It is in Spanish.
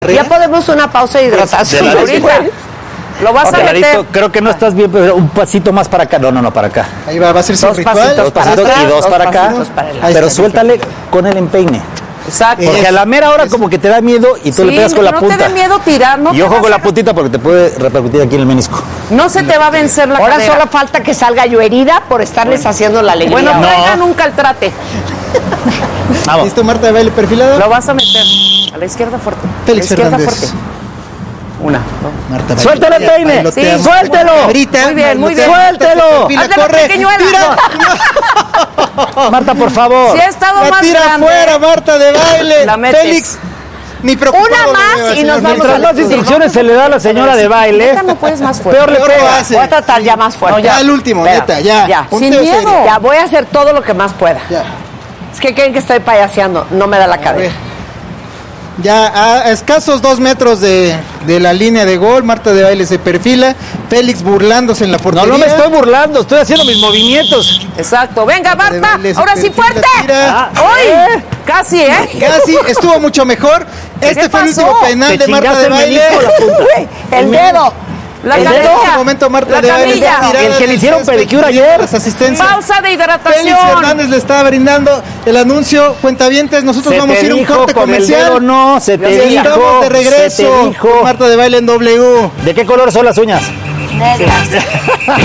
Ya podemos una pausa de hidratación. Ahorita. Lo vas a meter. Creo que no estás bien, pero un pasito más para acá. No, para acá. Ahí va a ser su ritual. Dos pasitos y dos para acá. Pero suéltale con el empeine. Exacto. Porque a la mera hora como que te da miedo y tú le pegas con la punta. No te da miedo tirar, ¿no? Y ojo con la puntita porque te puede repercutir aquí en el menisco. No se te va a vencer la Ahora cadera. solo falta que salga yo herida por estarles haciendo la alegría. Bueno, traigan un caltrate. Vamos. ¿Listo, Marta de Baile perfilado? Lo vas a meter a la izquierda fuerte. Félix a la izquierda Fernández. fuerte. Una, dos. Marta Baile. ¡Suéltale el peine! Sí, ¡Suéltelo! Ahorita, Muy bien, muy bien. ¡Suéltelo! Hazle la corre, pequeñuela. tira. Marta, por favor. Si ha estado La más tira grande. fuera, Marta de Baile. La metes. Félix, ni preocupado. Una lo más veo, y señor nos vamos Mientras a más instrucciones se le da a la señora de baile, Neta, no puedes más fuerte. peor le Peor lo pega. hace. Voy a tratar ya más fuerte. No, ya el último, Espera, neta, ya. Ya, Punteo sin serio. miedo. Ya, voy a hacer todo lo que más pueda. Ya. Es que creen que estoy payaseando. No me da la A ver. cadera. Ya a escasos 2 metros de la línea de gol, Marta de Baile se perfila, Félix burlándose en la portería. No me estoy burlando, estoy haciendo mis movimientos. Exacto. Venga, Marta de Marta. Baile se Ahora sí perfila, fuerte. tira. ¡Uy! Casi, ¿eh? Casi, estuvo mucho mejor. Este fue el pasó? último penal Te de Marta chingaste de el Baile. menisco, la punta. El dedo. La El dedo. En este camilla. momento Marta La de Baile camilla. está tirada El que le del hicieron césped, pedicure pidiendo ayer. las asistencias. Pausa de hidratación. Félix Fernández le estaba brindando el anuncio. Cuentavientes, nosotros Se vamos a te ir a un dijo corte con el comercial. dedo, no, se te Y dijo. estamos de Se te regreso dijo. con Marta de Baile en W. ¿De qué color son las uñas? Negras.